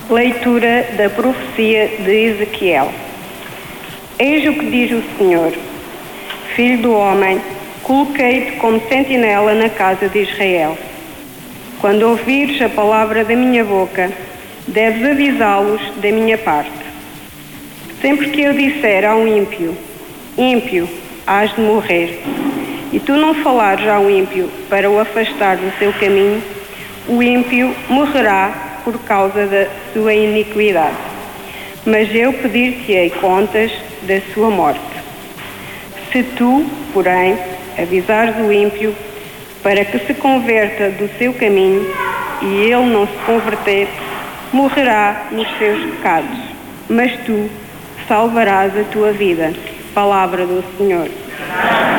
Leitura da profecia de Ezequiel. Eis o que diz o Senhor: Filho do homem, coloquei-te como sentinela na casa de Israel. Quando ouvires a palavra da minha boca, deves avisá-los da minha parte. Sempre que eu disser ao ímpio: ímpio, hás de morrer, e tu não falares ao ímpio para o afastar do seu caminho, o ímpio morrerá por causa da sua iniquidade. Mas eu pedir-te-ei contas da sua morte. Se tu, porém, avisares o ímpio para que se converta do seu caminho e ele não se converter, morrerá nos seus pecados, mas tu salvarás a tua vida. Palavra do Senhor.